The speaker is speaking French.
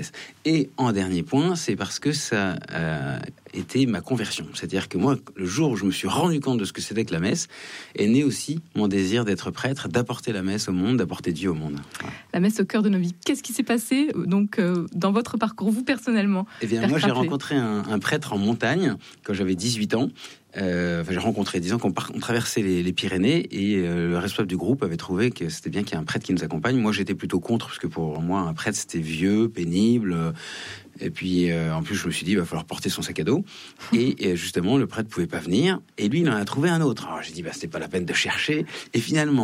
messe. Et en dernier point, c'est parce que ça a été ma conversion. C'est-à-dire que moi, le jour où je me suis rendu compte de ce que c'était que la messe, est né aussi mon désir d'être prêtre, d'apporter la messe au monde, d'apporter Dieu au monde. Voilà. La messe au cœur de nos vies. Qu'est-ce qui s'est passé donc dans votre parcours, vous personnellement? Eh bien, moi, j'ai rencontré un prêtre en montagne quand j'avais 18 ans. J'ai rencontré, disons qu'on traversait les Pyrénées et le responsable du groupe avait trouvé que c'était bien qu'il y ait un prêtre qui nous accompagne. Moi, j'étais plutôt contre, parce que pour moi, un prêtre, c'était vieux, pénible. Et puis, en plus, je me suis dit, il va falloir porter son sac à dos. Et justement, le prêtre pouvait pas venir. Et lui, il en a trouvé un autre. Alors, j'ai dit, c'était pas la peine de chercher. Et finalement,